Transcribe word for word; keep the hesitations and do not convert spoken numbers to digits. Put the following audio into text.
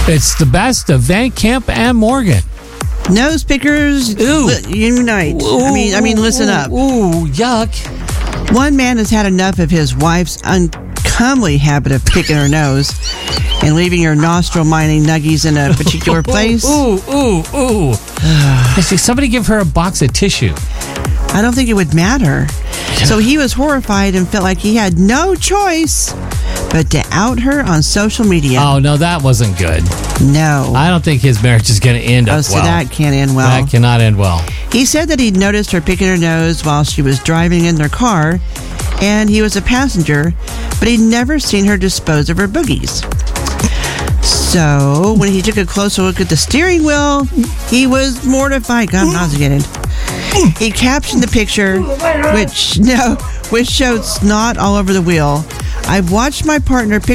It's the best of Van Camp and Morgan. Nose pickers Ooh. li- unite. Ooh, I mean, I mean, listen ooh, up. Ooh, yuck. One man has had enough of his wife's uncomely habit of picking her nose and leaving her nostril mining nuggies in a particular place. Ooh, ooh, ooh. I see. Somebody give her a box of tissue. I don't think it would matter. So he was horrified and felt like he had no choice but to out her on social media. Oh, no, that wasn't good. No. I don't think his marriage is going to end Oh, up so well. that can't end well. That cannot end well. He said that he'd noticed her picking her nose while she was driving in their car, and he was a passenger, but he'd never seen her dispose of her boogies. So, when he took a closer look at the steering wheel, he was mortified. God, I'm nauseated. He captioned the picture, which no, which showed snot all over the wheel. I've watched my partner pick